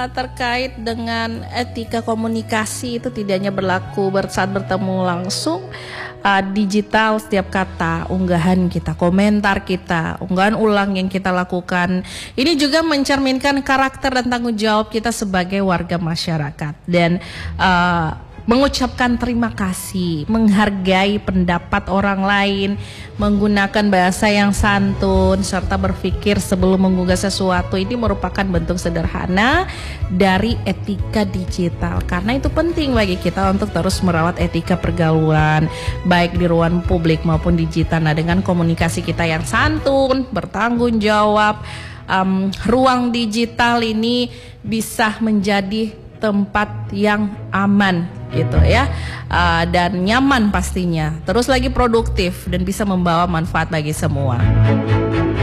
terkait dengan etika komunikasi itu tidak hanya berlaku saat bertemu langsung. Digital, setiap kata, unggahan kita, komentar kita, unggahan ulang yang kita lakukan, ini juga mencerminkan karakter dan tanggung jawab kita sebagai warga masyarakat. Dan mengucapkan terima kasih, menghargai pendapat orang lain, menggunakan bahasa yang santun, serta berpikir sebelum mengunggah sesuatu, ini merupakan bentuk sederhana dari etika digital. Karena itu penting bagi kita untuk terus merawat etika pergaulan, baik di ruang publik maupun digital. Nah, dengan komunikasi kita yang santun, bertanggung jawab, ruang digital ini bisa menjadi tempat yang aman gitu ya, dan nyaman pastinya, terus lagi produktif dan bisa membawa manfaat bagi semua.